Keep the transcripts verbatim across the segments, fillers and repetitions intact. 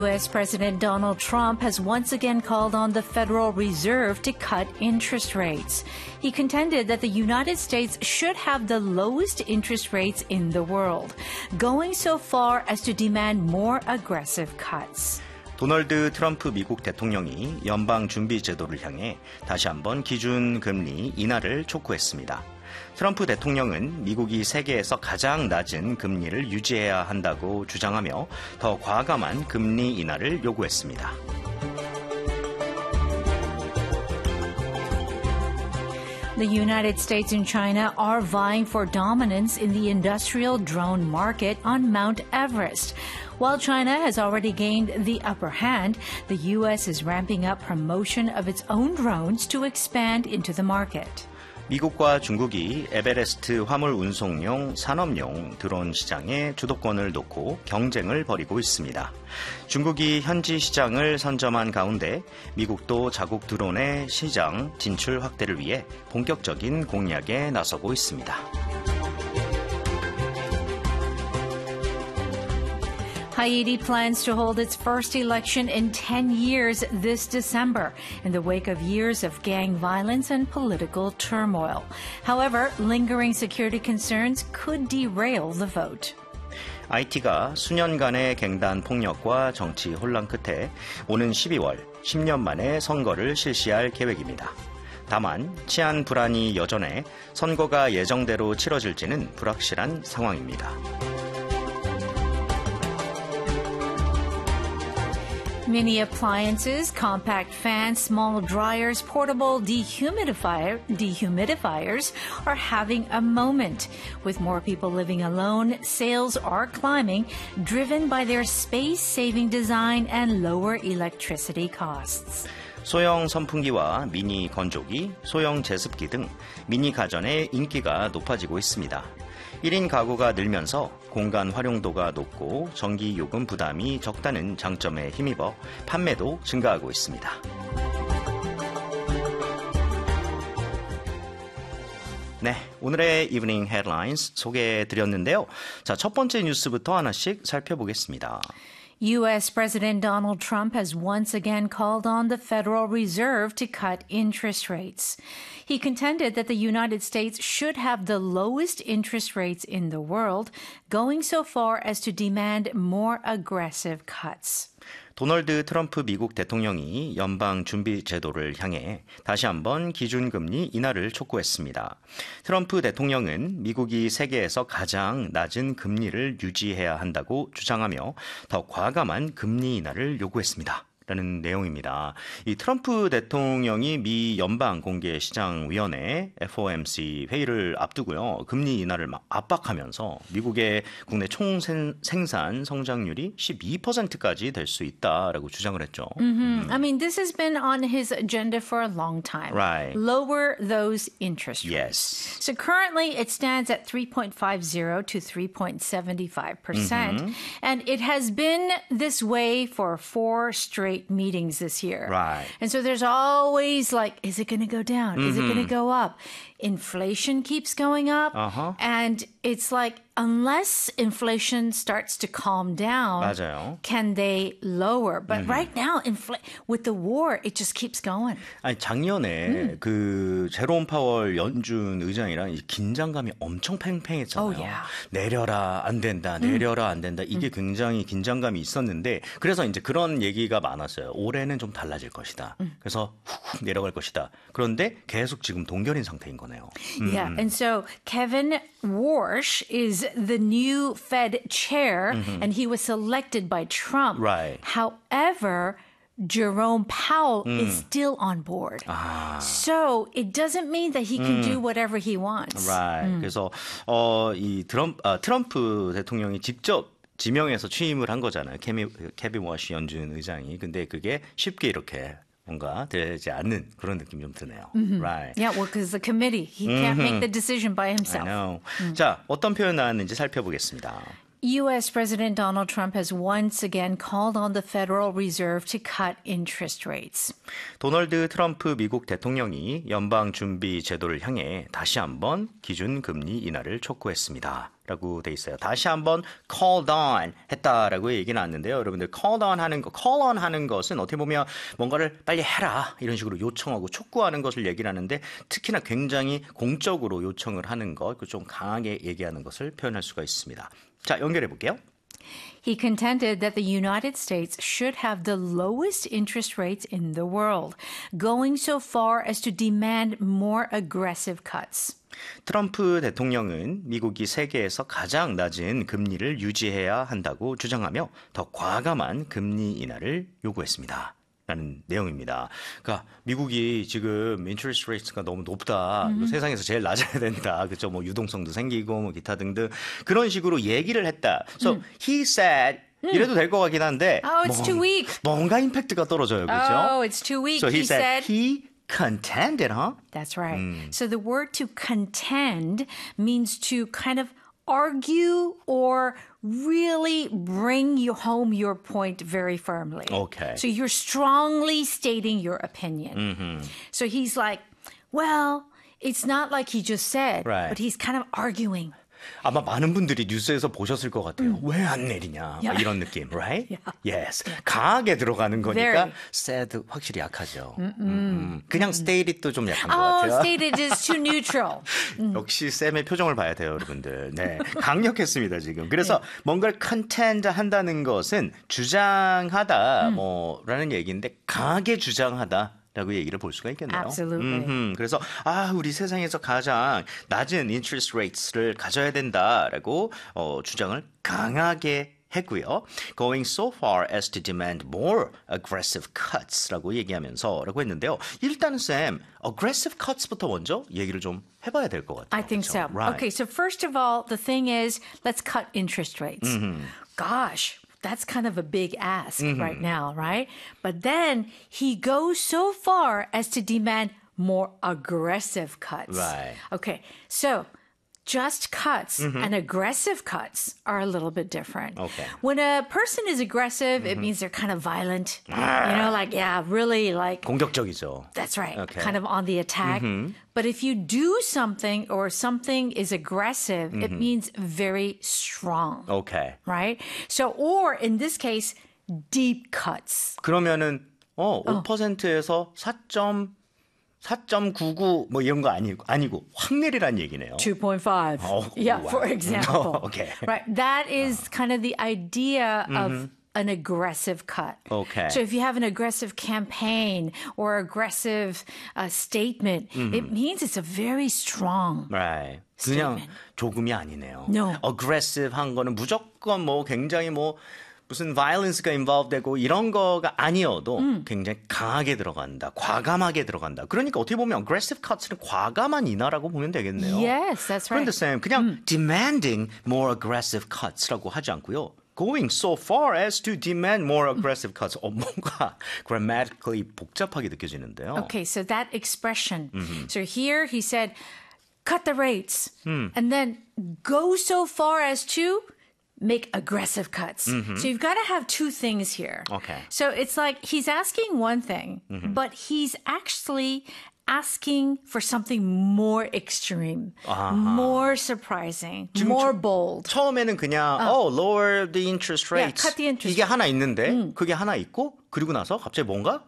U S. President Donald Trump has once again called on the Federal Reserve to cut interest rates. He contended that the United States should have the lowest interest rates in the world, going so far as to demand more aggressive cuts. 도널드 트럼프 미국 대통령이 연방준비제도를 향해 다시 한번 기준금리 인하를 촉구했습니다. 트럼프 대통령은 미국이 세계에서 가장 낮은 금리를 유지해야 한다고 주장하며 더 과감한 금리 인하를 요구했습니다. The United States and China are vying for dominance in the industrial drone market on Mount Everest. While China has already gained the upper hand, the U S is ramping up promotion of its own drones to expand into the market. 미국과 중국이 에베레스트 화물 운송용 산업용 드론 시장에 주도권을 놓고 경쟁을 벌이고 있습니다. 중국이 현지 시장을 선점한 가운데 미국도 자국 드론의 시장 진출 확대를 위해 본격적인 공략에 나서고 있습니다. Haiti plans to hold its first election in ten years this December in the wake of years of gang violence and political turmoil. However, lingering security concerns could derail the vote. 아이티가 수년간의 갱단 폭력과 정치 혼란 끝에 오는 십이월 십 년 만에 선거를 실시할 계획입니다. 다만 치안 불안이 여전해 선거가 예정대로 치러질지는 불확실한 상황입니다. Mini appliances, compact fans, small dryers, portable dehumidifier, dehumidifiers are having a moment. With more people living alone, sales are climbing, driven by their space-saving design and lower electricity costs. 소형 선풍기와 미니 건조기, 소형 제습기 등 미니 가전의 인기가 높아지고 있습니다. 일 인 가구가 늘면서 공간 활용도가 높고 전기 요금 부담이 적다는 장점에 힘입어 판매도 증가하고 있습니다. 네, 오늘의 이브닝 헤드라인스 소개해드렸는데요. 자, 첫 번째 뉴스부터 하나씩 살펴보겠습니다. U S. President Donald Trump has once again called on the Federal Reserve to cut interest rates. He contended that the United States should have the lowest interest rates in the world, going so far as to demand more aggressive cuts. 도널드 트럼프 미국 대통령이 연방준비제도를 향해 다시 한번 기준금리 인하를 촉구했습니다. 트럼프 대통령은 미국이 세계에서 가장 낮은 금리를 유지해야 한다고 주장하며 더 과감한 금리 인하를 요구했습니다. 라는 내용입니다. 이 트럼프 대통령이 미 연방공개시장위원회 에프 오 엠 씨 회의를 앞두고요. 금리 인하를 막 압박하면서 미국의 국내 총생산 성장률이 십이 퍼센트까지 될 수 있다라고 주장을 했죠. Mm-hmm. I mean, this has been on his agenda for a long time. Right. Lower those interest rates. Yes. So currently it stands at three point five zero to three point seven five percent. Mm-hmm. And it has been this way for four straight meetings this year. Right. And so there's always like, is it going to go down? Mm-hmm. Is it going to go up? Inflation keeps going up. Uh-huh. And it's like, unless inflation starts to calm down, 맞아요. can they lower? But Mm-hmm. right now, infl- with the war, it just keeps going. 아니 작년에 음. 그 제롬 파월 연준 의장이랑 이 긴장감이 엄청 팽팽했잖아요. Oh, yeah. 내려라 안 된다, 내려라 안 된다. 이게 음. 굉장히 긴장감이 있었는데 그래서 이제 그런 얘기가 많았어요. 올해는 좀 달라질 것이다. 음. 그래서 훅 내려갈 것이다. 그런데 계속 지금 동결인 상태인 거네요. Yeah, 음. and so Kevin Warsh is the new Fed chair, Mm-hmm. and he was selected by Trump. Right. However, Jerome Powell 음. is still on board. 아. So it doesn't mean that he can 음. do whatever he wants. Right. 음. 그래서 어, 이 트럼프, 아, 트럼프 대통령이 직접 지명해서 취임을 한 거잖아요. 케미, 케빈 워시 연준 의장이. 근데 그게 쉽게 이렇게 뭔가 되지 않는 그런 느낌이 좀 드네요. Mm-hmm. Right. Yeah, well, because the committee, he can't Mm-hmm. make the decision by himself. I know. 자, 어떤 표현 나왔는지 살펴보겠습니다. U S. President Donald Trump has once again called on the Federal Reserve to cut interest rates. 도널드 트럼프 미국 대통령이 연방준비제도를 향해 다시 한번 기준금리 인하를 촉구했습니다. 라고 돼 있어요. 다시 한번 called on 했다라고 얘기 나왔는데요. 여러분들 called on 하는 거, call on 하는 것은 어떻게 보면 뭔가를 빨리 해라 이런 식으로 요청하고 촉구하는 것을 얘기를 하는데 특히나 굉장히 공적으로 요청을 하는 것, 좀 강하게 얘기하는 것을 표현할 수가 있습니다. 자, 연결해 볼게요. He contended that the United States should have the lowest interest rates in the world, going so far as to demand more aggressive cuts. 트럼프 대통령은 미국이 세계에서 가장 낮은 금리를 유지해야 한다고 주장하며 더 과감한 금리 인하를 요구했습니다. 라는 내용입니다. 그러니까 미국이 지금 인터레스트 레이트가 너무 높다. 음. 세상에서 제일 낮아야 된다. 그렇죠? 뭐 유동성도 생기고 뭐 기타 등등 그런 식으로 얘기를 했다. So 음. he said 이래도 될 것 같긴 한데 Oh, it's 뭐, too weak. 뭔가 임팩트가 떨어져요. 그렇죠? Oh, it's too weak. So he, he said, said he contended, huh? That's right. 음. So the word to contend means to kind of argue or really bring you home your point very firmly. Okay. So you're strongly stating your opinion. Mm-hmm. So he's like, well, it's not like he just said, Right. but he's kind of arguing. 아마 많은 분들이 뉴스에서 보셨을 것 같아요. 음. 왜 안 내리냐 Yeah. 막 이런 느낌, right? Yeah. Yes. 강하게 들어가는 거니까 Very. said 확실히 약하죠. 음, 음. 그냥 stated도 좀 약한 것 Oh, 같아요. stated is too neutral. 역시 쌤의 표정을 봐야 돼요, 여러분들. 네, 강력했습니다 지금. 그래서 네. 뭔가를 contend 한다는 것은 주장하다 음. 뭐라는 얘기인데 강하게 주장하다. 라고 얘기를 볼 수가 있겠네요. Absolutely. 음흠. 그래서 아 우리 세상에서 가장 낮은 interest rates를 가져야 된다라고 어, 주장을 강하게 했고요. Going so far as to demand more aggressive cuts라고 얘기하면서라고 했는데요. 일단은 쌤, aggressive cuts부터 먼저 얘기를 좀 해봐야 될 것 같아요. I think 그렇죠? so. Right. Okay, so first of all, the thing is, let's cut interest rates. Mm-hmm. Gosh. That's kind of a big ask mm-hmm. right now, right? But then he goes so far as to demand more aggressive cuts. Right. Okay, so just cuts mm-hmm. and aggressive cuts are a little bit different. Okay. When a person is aggressive, mm-hmm. it means they're kind of violent. You know, like, yeah, really like... 공격적이죠. That's right. Okay. Kind of on the attack. Mm-hmm. But if you do something or something is aggressive, mm-hmm. it means very strong. Okay. Right? So, or in this case, deep cuts. 그러면은 어, 오 퍼센트에서 사 점 사점구구 뭐 이런 거 아니고 아니고 확 내리란 얘기네요. two point five. Oh, yeah, wow. for example. Okay. Right. That is kind of the idea mm-hmm. of an aggressive cut. Okay. So if you have an aggressive campaign or aggressive uh, statement, mm-hmm. it means it's a very strong right. statement. 그냥 조금이 아니네요. No. aggressive 한 거는 무조건 뭐 굉장히 뭐 무슨 violence가 involved 되고 이런 거가 아니어도 음. 굉장히 강하게 들어간다. 과감하게 들어간다. 그러니까 어떻게 보면 aggressive cuts는 과감한 인하라고 보면 되겠네요. Yes, that's right. 그런데 쌤 그냥 음. demanding more aggressive cuts라고 하지 않고요. going so far as to demand more aggressive cuts. 어, 뭔가 grammatically 복잡하게 느껴지는데요. Okay, so that expression. Mm-hmm. So here he said, cut the rates. 음. And then go so far as to make aggressive cuts. Mm-hmm. So you've got to have two things here. Okay. So it's like he's asking one thing, mm-hmm. but he's actually asking for something more extreme, 아하. more surprising, more bold. 처음에는 그냥 어. oh, lower the interest rates. Yeah, cut the interest 이게 하나 있는데 음. 그게 하나 있고 그리고 나서 갑자기 뭔가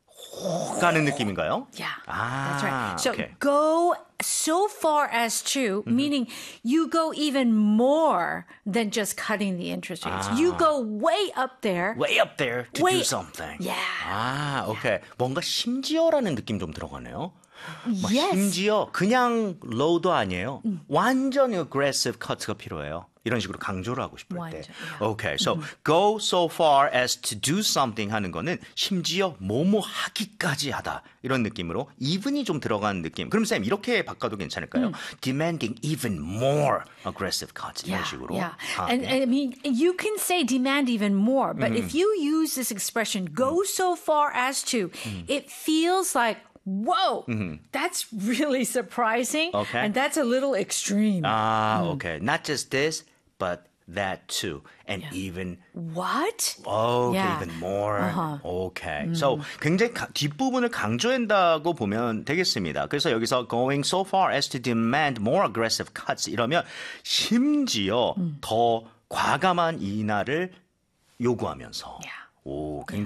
혹 가는 느낌인가요? Yeah, 아, that's right. So okay. go so far as to, mm-hmm. meaning you go even more than just cutting the interest rates. 아. You go way up there. Way up there to way, do something. Yeah. 아, 오케이. 뭔가 심지어라는 느낌 좀 들어가네요. Yes. 심지어 그냥 low도 아니에요. 음. 완전 aggressive cut가 필요해요. 이런 식으로 강조를 하고 싶을 완전, 때. yeah. Okay, so 음. go so far as to do something 하는 거는 심지어 뭐뭐 하기까지 하다. 이런 느낌으로 even이 좀 들어가는 느낌. 그럼 쌤 이렇게 바꿔도 괜찮을까요? 음. demanding even more aggressive cuts 이런 Yeah, 식으로. yeah. 아, And, 네. and I mean, you can say demand even more, but Mm-hmm. if you use this expression, go so far as to, Mm-hmm. it feels like, whoa, mm-hmm. that's really surprising. Okay. And that's a little extreme. 아, okay. Not just this, but that too, and Yeah. even What? Okay, Yeah. even more. Uh-huh. Okay. So 굉장히 가, 뒷부분을 강조한다고 보면 되겠습니다. 그래서 여기서 going so far as to demand more aggressive cuts 이러면 심지어 더 과감한 인하를 요구하면서 Yeah. 오,